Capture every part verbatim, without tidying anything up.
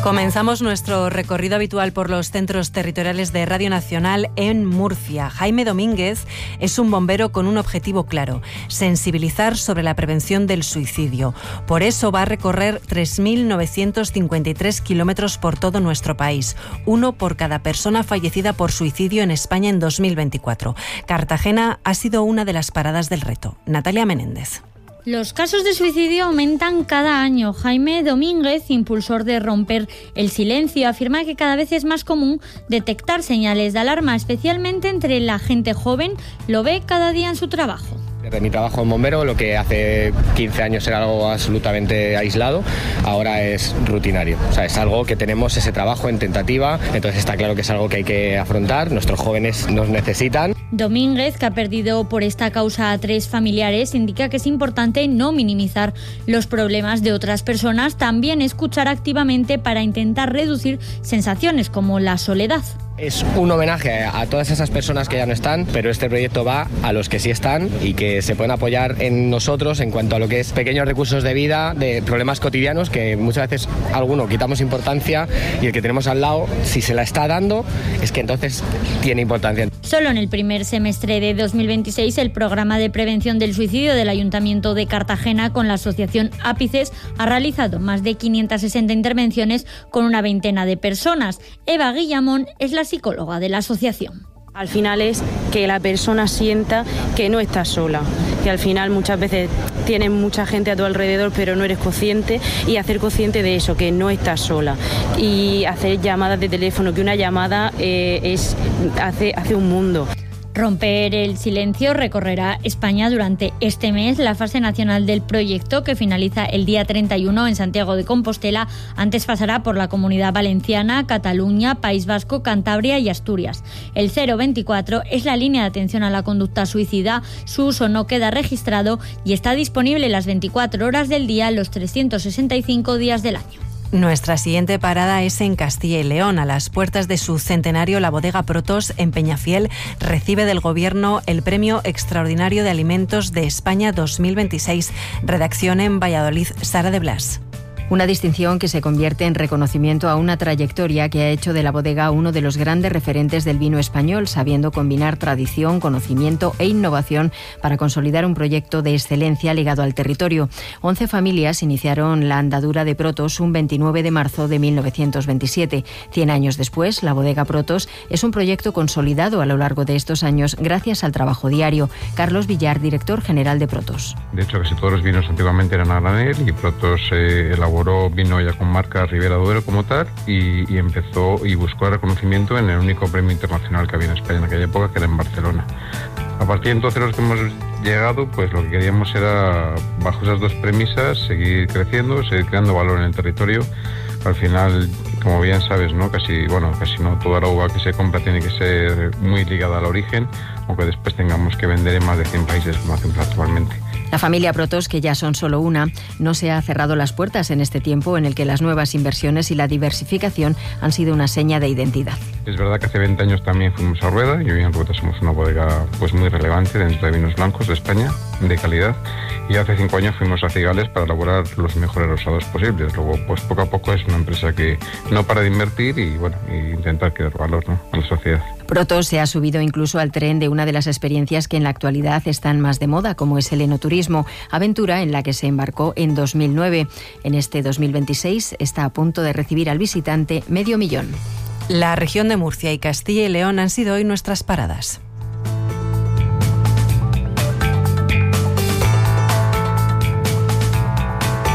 Comenzamos nuestro recorrido habitual por los centros territoriales de Radio Nacional en Murcia. Jaime Domínguez es un bombero con un objetivo claro: sensibilizar sobre la prevención del suicidio. Por eso va a recorrer tres mil novecientos cincuenta y tres kilómetros por todo nuestro país, uno por cada persona fallecida por suicidio en España en dos mil veinticuatro. Cartagena ha sido una de las paradas del reto. Natalia Menéndez. Los casos de suicidio aumentan cada año. Jaime Domínguez, impulsor de Romper el Silencio, afirma que cada vez es más común detectar señales de alarma, especialmente entre la gente joven. Lo ve cada día en su trabajo. Desde mi trabajo en bombero, lo que hace quince años era algo absolutamente aislado, ahora es rutinario. O sea, es algo que tenemos ese trabajo en tentativa, entonces está claro que es algo que hay que afrontar. Nuestros jóvenes nos necesitan. Domínguez, que ha perdido por esta causa a tres familiares, indica que es importante no minimizar los problemas de otras personas, también escuchar activamente para intentar reducir sensaciones como la soledad. Es un homenaje a todas esas personas que ya no están, pero este proyecto va a los que sí están y que se pueden apoyar en nosotros en cuanto a lo que es pequeños recursos de vida, de problemas cotidianos que muchas veces alguno quitamos importancia y el que tenemos al lado, si se la está dando, es que entonces tiene importancia. Solo en el primer semestre de dos mil veintiséis, el programa de prevención del suicidio del Ayuntamiento de Cartagena con la asociación Ápices ha realizado más de quinientas sesenta intervenciones con una veintena de personas. Eva Guillamón es la psicóloga de la asociación. Al final es que la persona sienta que no está sola, que al final muchas veces tienes mucha gente a tu alrededor pero no eres consciente, y hacer consciente de eso, que no estás sola, y hacer llamadas de teléfono, que una llamada eh, es hace, hace un mundo. Romper el Silencio recorrerá España durante este mes. La fase nacional del proyecto, que finaliza el día treinta y uno en Santiago de Compostela, antes pasará por la Comunidad Valenciana, Cataluña, País Vasco, Cantabria y Asturias. El cero veinticuatro es la línea de atención a la conducta suicida. Su uso no queda registrado y está disponible las veinticuatro horas del día, los trescientos sesenta y cinco días del año. Nuestra siguiente parada es en Castilla y León. A las puertas de su centenario, la bodega Protos en Peñafiel recibe del Gobierno el Premio Extraordinario de Alimentos de España dos mil veintiséis. Redacción en Valladolid, Sara de Blas. Una distinción que se convierte en reconocimiento a una trayectoria que ha hecho de la bodega uno de los grandes referentes del vino español, sabiendo combinar tradición, conocimiento e innovación para consolidar un proyecto de excelencia ligado al territorio. Once familias iniciaron la andadura de Protos un veintinueve de marzo de mil novecientos veintisiete. Cien años después, la bodega Protos es un proyecto consolidado a lo largo de estos años gracias al trabajo diario. Carlos Villar, director general de Protos. De hecho, casi todos los vinos antiguamente eran a granel y Protos eh, elaboró vino ya con marca Ribera Duero como tal y, y empezó y buscó reconocimiento en el único premio internacional que había en España en aquella época, que era en Barcelona. A partir de entonces, los que hemos llegado, pues lo que queríamos era, bajo esas dos premisas, seguir creciendo, seguir creando valor en el territorio. Al final, como bien sabes, ¿no? Casi, bueno, casi no toda la uva que se compra tiene que ser muy ligada al origen, aunque después tengamos que vender en más de cien países como hacemos actualmente. La familia Protos, que ya son solo una, no se ha cerrado las puertas en este tiempo en el que las nuevas inversiones y la diversificación han sido una seña de identidad. Es verdad que hace veinte años también fuimos a Rueda y hoy en Rueda somos una bodega pues muy relevante dentro de vinos blancos de España, de calidad. Y hace cinco años fuimos a Cigales para elaborar los mejores rosados posibles. Luego, pues poco a poco es una empresa que no para de invertir y bueno, y intentar crear valor, ¿no?, a la sociedad. Protos se ha subido incluso al tren de una de las experiencias que en la actualidad están más de moda, como es el enoturismo, aventura en la que se embarcó en dos mil nueve. En este dos mil veintiséis está a punto de recibir al visitante medio millón. La región de Murcia y Castilla y León han sido hoy nuestras paradas.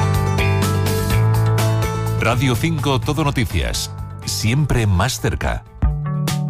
Radio cinco Todo Noticias, siempre más cerca.